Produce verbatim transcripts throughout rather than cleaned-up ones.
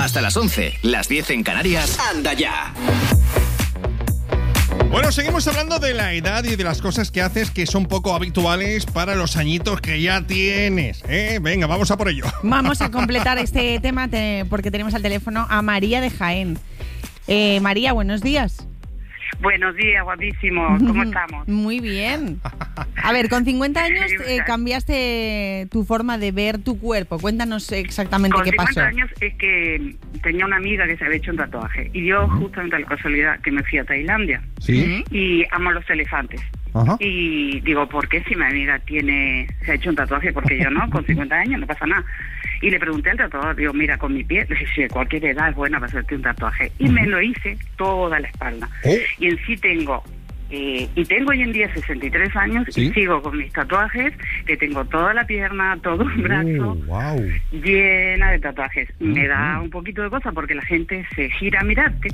Hasta las once, las diez en Canarias. ¡Anda ya! Bueno, seguimos hablando de la edad y de las cosas que haces que son poco habituales para los añitos que ya tienes, ¿eh? Venga, vamos a por ello. Vamos a completar este tema te, porque tenemos al teléfono a María de Jaén. Eh, María, buenos días. Buenos días, guapísimo. ¿Cómo estamos? Muy bien. A ver, con cincuenta años eh, cambiaste tu forma de ver tu cuerpo. Cuéntanos exactamente con qué pasó. Con cincuenta años es que tenía una amiga que se había hecho un tatuaje. Y yo, justamente a la casualidad, que me fui a Tailandia. Sí. Y amo los elefantes. Ajá. Y digo, ¿por qué si mi amiga tiene se ha hecho un tatuaje? Porque yo no, con cincuenta años no pasa nada. Y le pregunté al tatuador, digo, mira, con mi piel, si cualquier edad es buena para hacerte un tatuaje. Y uh-huh. me lo hice toda la espalda. Oh. Y en sí tengo, eh, y tengo hoy en día sesenta y tres años, ¿sí? Y sigo con mis tatuajes, que tengo toda la pierna, todo un brazo, oh, wow. llena de tatuajes. Uh-huh. Me da un poquito de cosa porque la gente se gira a mirarte.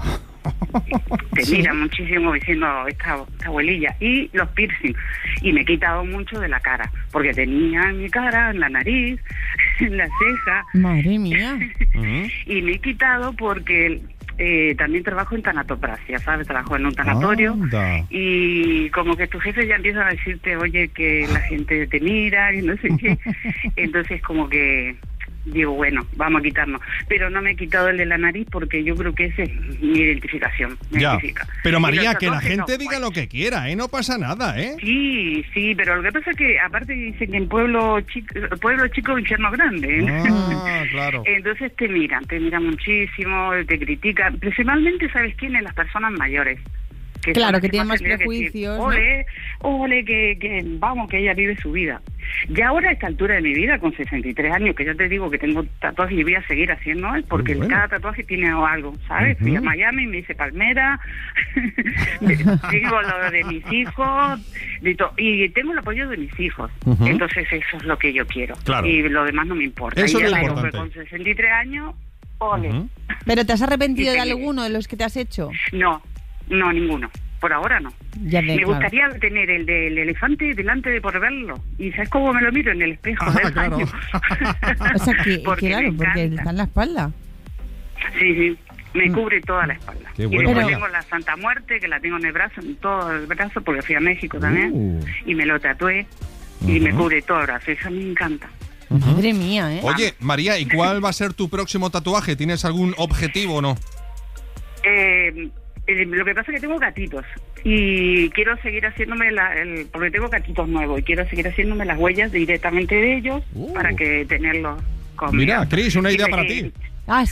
Te sí. mira muchísimo diciendo esta, esta abuelilla. Y los piercing. Y me he quitado mucho de la cara, porque tenía en mi cara, en la nariz, en la ceja. Madre mía. Uh-huh. Y me he quitado porque eh, también trabajo en tanatopraxia, ¿sabes? Trabajo en un tanatorio. Anda. Y como que tus jefes ya empiezan a decirte, oye, que la gente te mira y no sé qué. Entonces como que digo, bueno, vamos a quitarnos. Pero no me he quitado el de la nariz porque yo creo que esa es mi identificación. Me ya. identifica. Pero María, que la gente no, diga bueno. lo que quiera, ¿eh? No pasa nada, ¿eh? Sí, sí, pero lo que pasa es que aparte dicen que en pueblo chico, pueblo chico, infierno grande. ¿eh? Ah, claro. Entonces te miran, te miran muchísimo, te critican. Principalmente, ¿sabes quiénes? Las personas mayores. Que claro, que tienen más prejuicios. ¿No? Ole, ole, que, que vamos, que ella vive su vida. Y ahora a esta altura de mi vida, con sesenta y tres años, que ya te digo que tengo tatuajes y voy a seguir haciendo, ¿eh? Porque bueno. cada tatuaje tiene algo, ¿sabes? Uh-huh. Fui a Miami y me hice palmera, digo lo de mis hijos, de to- y tengo el apoyo de mis hijos. Uh-huh. Entonces eso es lo que yo quiero. Claro. Y lo demás no me importa. Eso y es ya lo digo importante. que con sesenta y tres años, ole. Uh-huh. ¿Pero te has arrepentido de alguno de los que te has hecho? No. No, ninguno. Por ahora no. Ya me claro. gustaría tener el del elefante delante de por verlo. ¿Y sabes cómo me lo miro? En el espejo. Ah, del claro. baño. O sea, que, porque que claro, porque está en la espalda. Sí, sí. Me cubre toda la espalda. Qué y bueno, después Pero... tengo la Santa Muerte, que la tengo en el brazo, en todo el brazo, porque fui a México también. Uh. Y me lo tatué. Uh-huh. Y me cubre todo el brazo. Eso me encanta. Uh-huh. Madre mía, ¿eh? Oye, María, ¿y cuál va a ser tu próximo tatuaje? ¿Tienes algún objetivo o no? Eh... Lo que pasa es que tengo gatitos y quiero seguir haciéndome la, el, porque tengo gatitos nuevos y quiero seguir haciéndome las huellas directamente de ellos uh. para que tenerlos conmigo. Mira, Cris, una idea y para me, ti. Ah,